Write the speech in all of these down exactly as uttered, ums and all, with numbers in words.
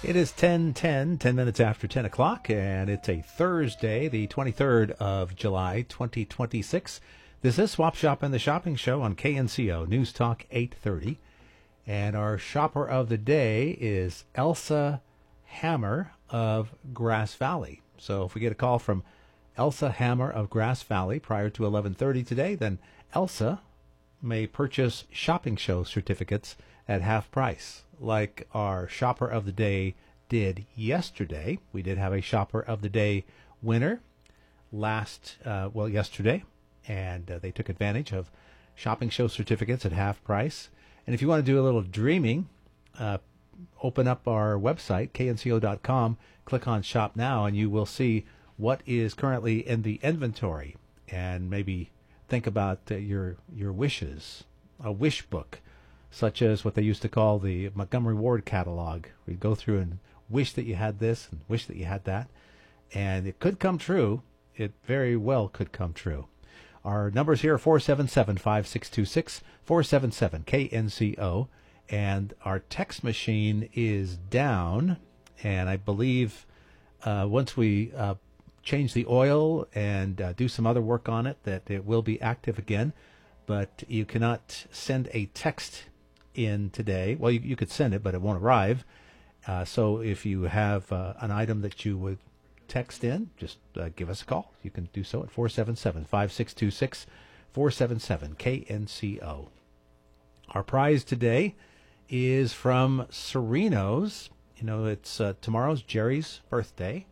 It is ten ten, ten minutes after ten o'clock, and it's a Thursday, the twenty-third of July, twenty twenty-six. This is Swap Shop and the Shopping Show on K N C O News Talk eight thirty. And our shopper of the day is Elsa Hammer of Grass Valley. So if we get a call from Elsa Hammer of Grass Valley prior to eleven thirty today, then Elsa may purchase shopping show certificates at half price, like our shopper of the day did yesterday. We did have a shopper of the day winner last, uh, well, yesterday, and uh, they took advantage of shopping show certificates at half price. And if you want to do a little dreaming, uh, open up our website, K N C O dot com, click on Shop Now, and you will see what is currently in the inventory, and maybe think about uh, your your wishes, a wish book, such as what they used to call the Montgomery Ward catalog. We'd go through and wish that you had this and wish that you had that, and it could come true. It very well could come true. Our numbers here are four seven seven, five six two six, four seven seven, K N C O, and our text machine is down, and I believe uh, once we uh, change the oil and uh, do some other work on it, that it will be active again. But you cannot send a text in today. Well, you, you could send it, but it won't arrive. Uh, so if you have uh, an item that you would text in, just uh, give us a call. You can do so at four seven seven, five six two six, four seven seven, K N C O. Our prize today is from Sereno's. You know, it's uh, tomorrow's Jerry's birthday,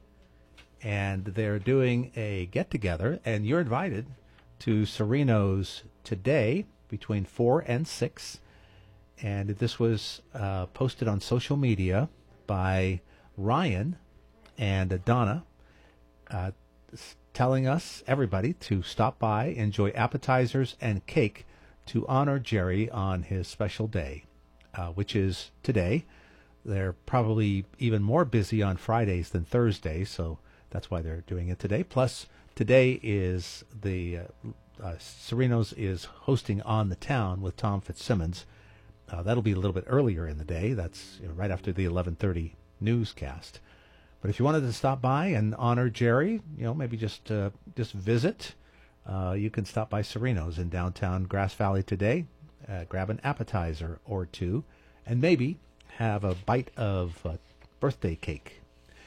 and they're doing a get-together, and you're invited to Sereno's today between four and six. And this was uh, posted on social media by Ryan and Donna, uh, telling us, everybody, to stop by, enjoy appetizers and cake to honor Jerry on his special day, uh, which is today. They're probably even more busy on Fridays than Thursdays, so that's why they're doing it today. Plus, today is the uh, uh, Sereno's is hosting On the Town with Tom Fitzsimmons. Uh, that'll be a little bit earlier in the day. That's you know, right after the eleven thirty newscast. But if you wanted to stop by and honor Jerry, you know, maybe just uh, just visit, uh, you can stop by Sereno's in downtown Grass Valley today, uh, grab an appetizer or two, and maybe have a bite of uh, birthday cake.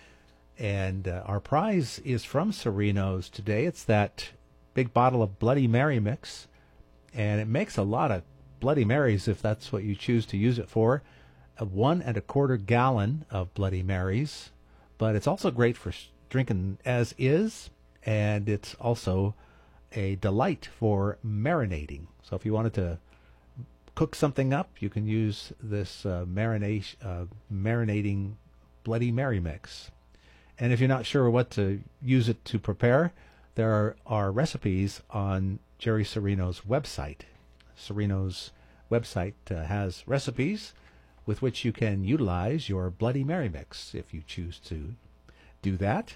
And uh, our prize is from Sereno's today. It's that big bottle of Bloody Mary mix, and it makes a lot of Bloody Marys if that's what you choose to use it for. A one and a quarter gallon of Bloody Marys, but it's also great for drinking as is, and it's also a delight for marinating. So if you wanted to cook something up, you can use this uh, marination, uh, marinating Bloody Mary mix. And if you're not sure what to use it to prepare, there are, are recipes on Jerry Sereno's website. Sereno's website uh, has recipes with which you can utilize your Bloody Mary mix if you choose to do that.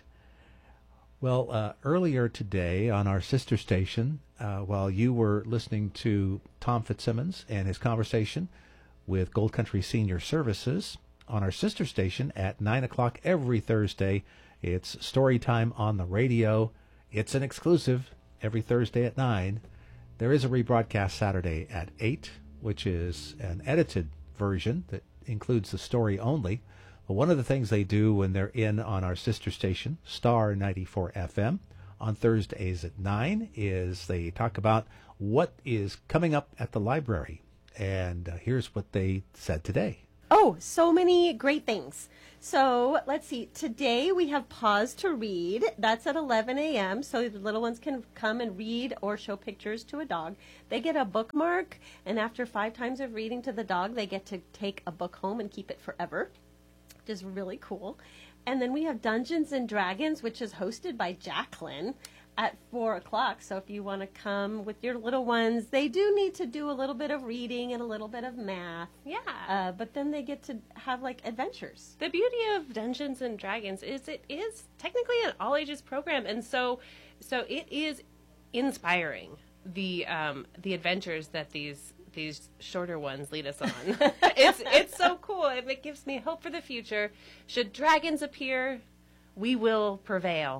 Well, uh, earlier today on our sister station, uh, while you were listening to Tom Fitzsimmons and his conversation with Gold Country Senior Services, on our sister station at nine o'clock every Thursday, it's Story Time on the Radio. It's an exclusive every Thursday at nine. There is a rebroadcast Saturday at eight, which is an edited version that includes the story only. But one of the things they do when they're in on our sister station, Star ninety-four F M, on Thursdays at nine, is they talk about what is coming up at the library. And uh, here's what they said today. Oh, so many great things. So let's see. Today we have Pause to Read. That's at eleven a.m. So the little ones can come and read or show pictures to a dog. They get a bookmark, and after five times of reading to the dog, they get to take a book home and keep it forever, which is really cool. And then we have Dungeons and Dragons, which is hosted by Jacqueline at four o'clock. So if you want to come with your little ones, they do need to do a little bit of reading and a little bit of math. Yeah. Uh, but then they get to have, like, adventures. The beauty of Dungeons and Dragons is it is technically an all-ages program. And so so it is inspiring, the um, the adventures that these these shorter ones lead us on. it's it's so cool. It gives me hope for the future. Should dragons appear, we will prevail.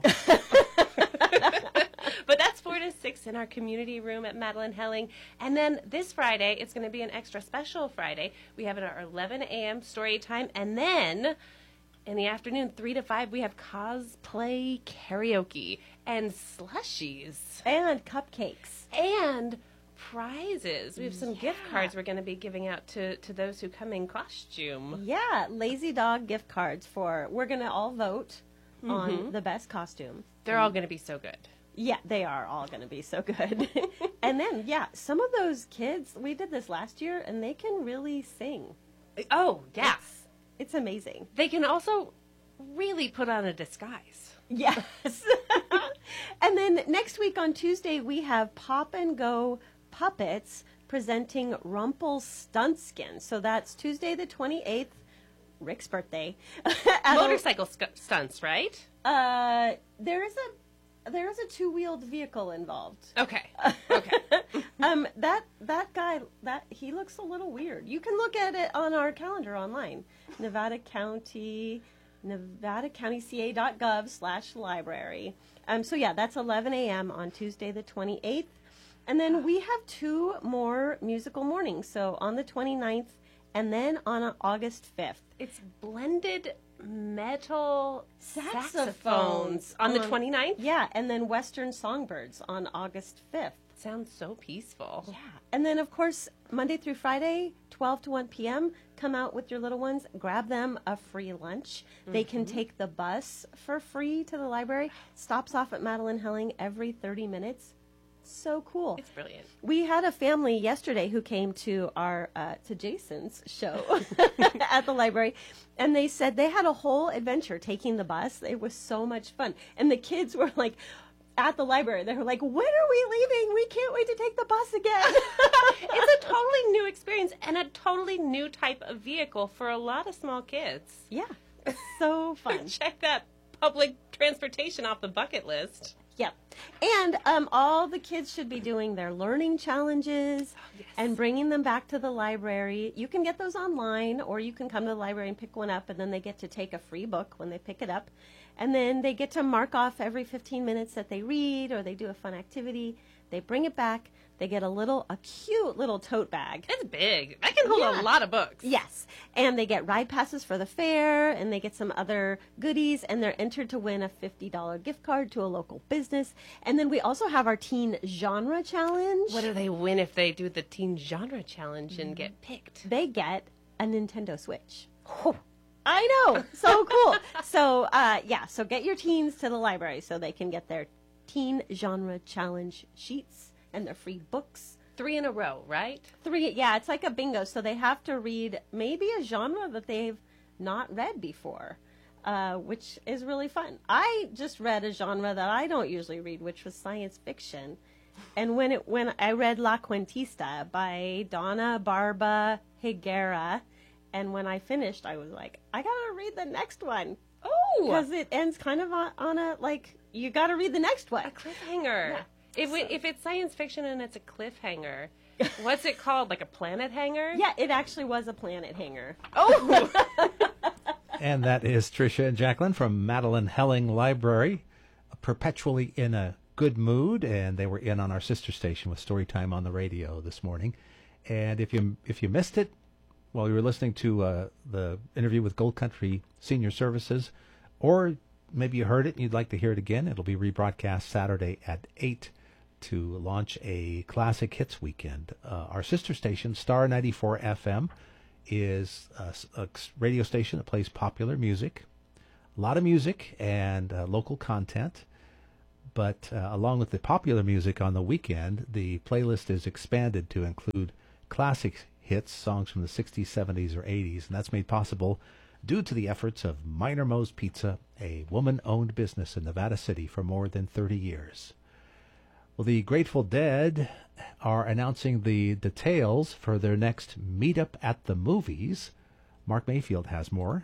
But that's four to six in our community room at Madeline Helling. And then this Friday, it's going to be an extra special Friday. We have it at our eleven a.m. story time. And then in the afternoon, three to five, we have cosplay karaoke and slushies. And cupcakes. And prizes. We have some yeah. gift cards we're going to be giving out to, to those who come in costume. Yeah, Lazy Dog gift cards for, we're going to all vote mm-hmm. on the best costume. They're all going to be so good. Yeah, they are all going to be so good. And then, yeah, some of those kids, we did this last year, and they can really sing. Oh, yeah. It's, it's amazing. They can also really put on a disguise. Yes. And then next week on Tuesday, we have Pop and Go Puppets presenting Rumpelstiltskin. So that's Tuesday the twenty-eighth, Rick's birthday. Motorcycle sc- stunts, right? Uh, there is a... There is a two-wheeled vehicle involved. Okay. Okay. um, that that guy, that he looks a little weird. You can look at it on our calendar online, Nevada County, Nevada County C A dot gov slash library. Um, so yeah, that's eleven a.m. on Tuesday the twenty-eighth, and then we have two more musical mornings. So on the twenty-ninth, and then on August fifth. It's blended metal saxophones, saxophones on the twenty-ninth? Yeah, and then Western Songbirds on August fifth. Sounds so peaceful. Yeah. And then, of course, Monday through Friday, twelve to one p.m., come out with your little ones, grab them a free lunch. Mm-hmm. They can take the bus for free to the library. Stops off at Madeline Helling every thirty minutes. So cool. It's brilliant. We had a family yesterday who came to our uh, to Jason's show at the library, and they said they had a whole adventure taking the bus. It was so much fun, and the kids were like at the library. They were like, "When are we leaving? We can't wait to take the bus again." It's a totally new experience and a totally new type of vehicle for a lot of small kids. Yeah, it's so fun. Check that public transportation off the bucket list. Yep. And um, all the kids should be doing their learning challenges oh, yes. and bringing them back to the library. You can get those online, or you can come to the library and pick one up, and then they get to take a free book when they pick it up. And then they get to mark off every fifteen minutes that they read, or they do a fun activity. They bring it back. They get a little, a cute little tote bag. It's big. That can hold yeah. a lot of books. Yes. And they get ride passes for the fair, and they get some other goodies, and they're entered to win a fifty dollars gift card to a local business. And then we also have our Teen Genre Challenge. What do they win if they do the Teen Genre Challenge and get picked? They get a Nintendo Switch. Oh, I know. So cool. So, uh, yeah, so get your teens to the library so they can get their Teen Genre Challenge sheets and their free books. Three in a row, right? Three, yeah, it's like a bingo. So they have to read maybe a genre that they've not read before, uh, which is really fun. I just read a genre that I don't usually read, which was science fiction. And when it when I read La Cuentista by Donna Barba Higuera, and when I finished, I was like, I gotta read the next one. Oh! Because it ends kind of on, on a, like, you gotta read the next one. A cliffhanger. Yeah. If, we, if it's science fiction and it's a cliffhanger, what's it called? Like a planet hanger? Yeah, it actually was a planet hanger. Oh! And that is Tricia and Jacqueline from Madeline Helling Library, perpetually in a good mood, and they were in on our sister station with Storytime on the radio this morning. And if you if you missed it while you were listening to uh, the interview with Gold Country Senior Services, or maybe you heard it and you'd like to hear it again, it'll be rebroadcast Saturday at eight to launch a Classic Hits Weekend. Uh, our sister station, Star ninety-four F M, is a, a radio station that plays popular music, a lot of music and uh, local content. But uh, along with the popular music on the weekend, the playlist is expanded to include classic hits, songs from the sixties, seventies, or eighties, and that's made possible due to the efforts of Minor Moe's Pizza, a woman-owned business in Nevada City for more than thirty years. Well, the Grateful Dead are announcing the details for their next meetup at the movies. Mark Mayfield has more.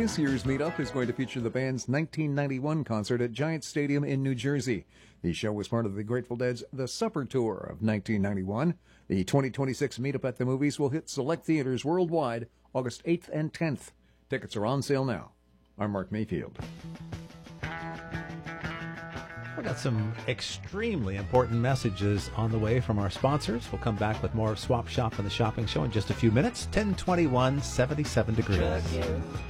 This year's meetup is going to feature the band's nineteen ninety-one concert at Giant Stadium in New Jersey. The show was part of the Grateful Dead's The Supper Tour of nineteen ninety-one. The twenty twenty-six meetup at the movies will hit select theaters worldwide August eighth and tenth. Tickets are on sale now. I'm Mark Mayfield. We've got some extremely important messages on the way from our sponsors. We'll come back with more of Swap Shop and the Shopping Show in just a few minutes. ten twenty-one, seventy-seven degrees.